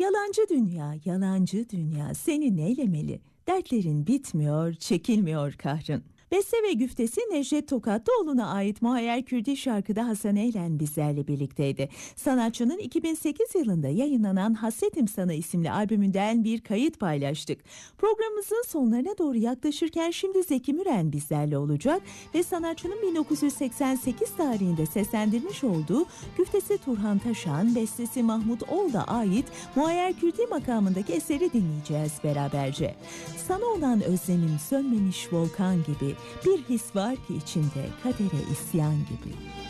Yalancı dünya, yalancı dünya seni neylemeli? Dertlerin bitmiyor, çekilmiyor kahrın. Beste ve güftesi Necdet Tokatlıoğlu'na ait Muayyer Kürdi şarkıda Hasan Eylen bizlerle birlikteydi. Sanatçının 2008 yılında yayınlanan Hasretim Sana isimli albümünden bir kayıt paylaştık. Programımızın sonlarına doğru yaklaşırken şimdi Zeki Müren bizlerle olacak ve sanatçının 1988 tarihinde seslendirmiş olduğu güftesi Turhan Taşan, bestesi Mahmut Oğul'a ait Muayyer Kürdi makamındaki eseri dinleyeceğiz beraberce. Sana olan özlemim sönmemiş volkan gibi, bir his var ki içinde kadere isyan gibi.